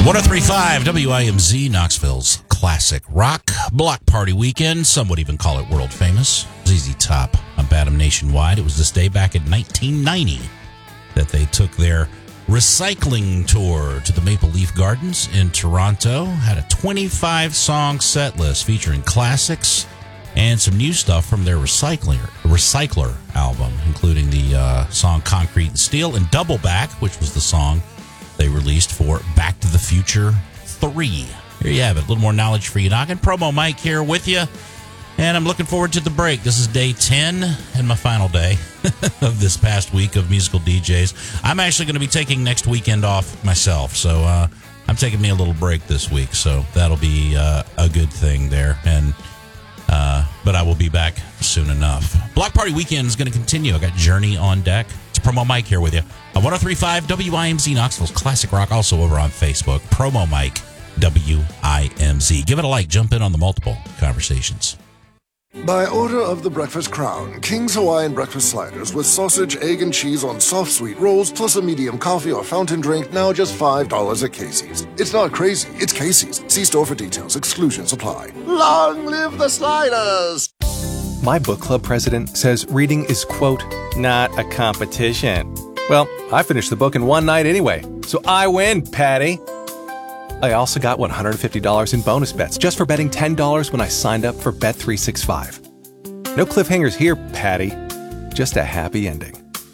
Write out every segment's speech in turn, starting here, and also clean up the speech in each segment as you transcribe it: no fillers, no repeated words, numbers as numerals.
103.5 WIMZ, Knoxville's classic rock block party weekend. Some would even call it world famous. ZZ Top on Batum Nationwide. It was this day back in 1990 that they took their recycling tour to the Maple Leaf Gardens in Toronto. Had a 25-song set list featuring classics and some new stuff from their Recycler album, including the song Concrete and Steel and Double Back, which was the song they released for Back to the Future 3. Here you have it. A little more knowledge for you. Knocking Promo Mike here with you. And I'm looking forward to the break. This is day 10 and my final day of this past week of musical DJs. I'm actually going to be taking next weekend off myself. So I'm taking me a little break this week. So that'll be a good thing there. And but I will be back soon enough. Block Party Weekend is going to continue. I got Journey on deck. It's Promo Mike here with you. 103.5 WIMZ, Knoxville's classic rock. Also over on Facebook. Promo Mike, WIMZ. Give it a like. Jump in on the multiple conversations. By order of the Breakfast Crown, King's Hawaiian Breakfast Sliders with sausage, egg, and cheese on soft sweet rolls, plus a medium coffee or fountain drink, now just $5 at Casey's. It's not crazy, it's Casey's. See store for details. Exclusions apply. Long live the Sliders! My book club president says reading is, quote, not a competition. Well, I finished the book in one night anyway, so I win, Patty. I also got $150 in bonus bets just for betting $10 when I signed up for Bet365. No cliffhangers here, Patty. Just a happy ending.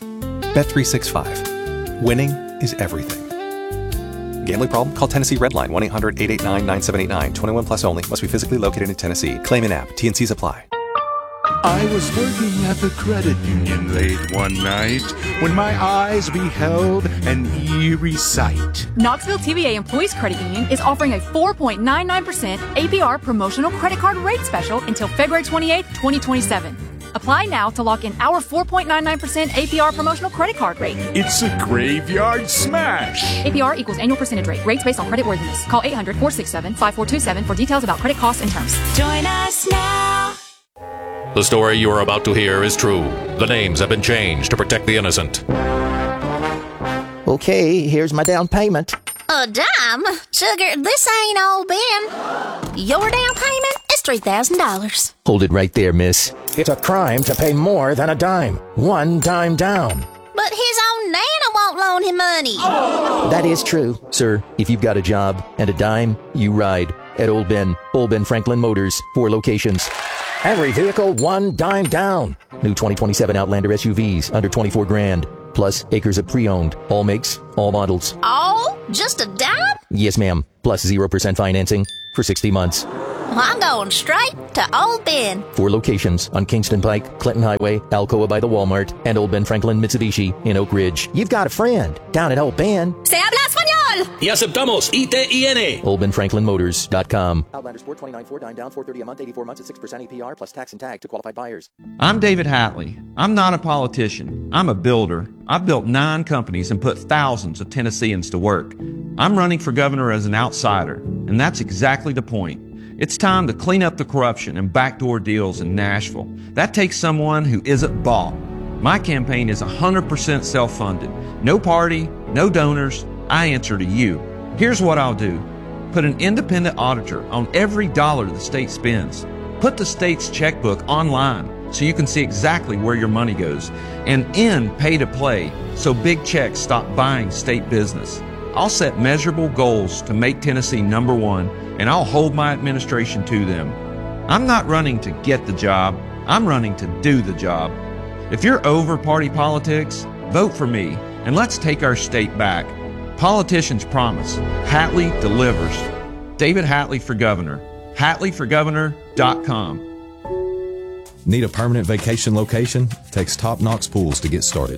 Bet365. Winning is everything. Gambling problem? Call Tennessee Redline 1-800-889-9789. 21 plus only. Must be physically located in Tennessee. Claim in app. T&Cs apply. I was working at the credit union late one night when my eyes beheld an eerie sight. Knoxville TVA Employees Credit Union is offering a 4.99% APR promotional credit card rate special until February 28, 2027. Apply now to lock in our 4.99% APR promotional credit card rate. It's a graveyard smash. APR equals annual percentage rate. Rates based on credit worthiness. Call 800-467-5427 for details about credit costs and terms. Join us now. The story you are about to hear is true. The names have been changed to protect the innocent. Okay, here's my down payment. A dime? Sugar, this ain't all Ben. Your down payment is $3,000. Hold it right there, miss. It's a crime to pay more than a dime. One dime down. But his own Nana won't loan him money. That is true. Sir, if you've got a job and a dime, you ride at Old Ben Franklin Motors, 4 locations. Every vehicle, one dime down. New 2027 Outlander SUVs under $24,000. Plus acres of pre-owned. All makes, all models. Oh, just a dime? Yes, ma'am. Plus 0% financing for 60 months. Well, I'm going straight to Old Ben. 4 locations on Kingston Pike, Clinton Highway, Alcoa by the Walmart, and Old Ben Franklin Mitsubishi in Oak Ridge. You've got a friend down at Old Ben. Se habla español. Y aceptamos ITIN. OldBenFranklinMotors.com. Outlander Sport 29 4 dime down $430 a month, 84 months at 6% APR plus tax and tag to qualified buyers. I'm David Hatley. I'm not a politician. I'm a builder. I've built 9 companies and put thousands of Tennesseans to work. I'm running for governor as an outsider, and that's exactly the point. It's time to clean up the corruption and backdoor deals in Nashville. That takes someone who isn't bought. My campaign is 100% self-funded. No party, no donors. I answer to you. Here's what I'll do. Put an independent auditor on every dollar the state spends. Put the state's checkbook online so you can see exactly where your money goes. And end pay-to-play so big checks stop buying state business. I'll set measurable goals to make Tennessee number 1, and I'll hold my administration to them. I'm not running to get the job. I'm running to do the job. If you're over party politics, vote for me, and let's take our state back. Politicians promise. Hatley delivers. David Hatley for governor. HatleyForGovernor.com. Need a permanent vacation location? Text Top Knox Pools to get started.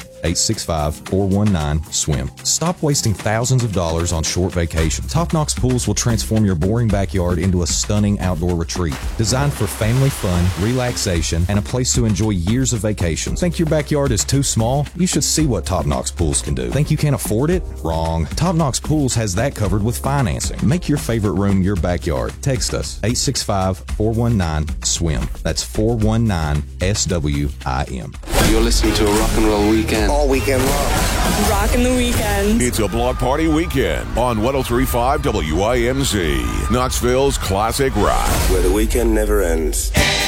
865-419-SWIM. Stop wasting thousands of dollars on short vacations. Top Knox Pools will transform your boring backyard into a stunning outdoor retreat. Designed for family fun, relaxation, and a place to enjoy years of vacations. Think your backyard is too small? You should see what Top Knox Pools can do. Think you can't afford it? Wrong. Top Knox Pools has that covered with financing. Make your favorite room your backyard. Text us. 865-419-SWIM. That's 419 889 SWIM. You're listening to a rock and roll weekend. All weekend long. Rockin' the weekend. It's a block party weekend on 103.5 WIMZ, Knoxville's classic rock. Where the weekend never ends.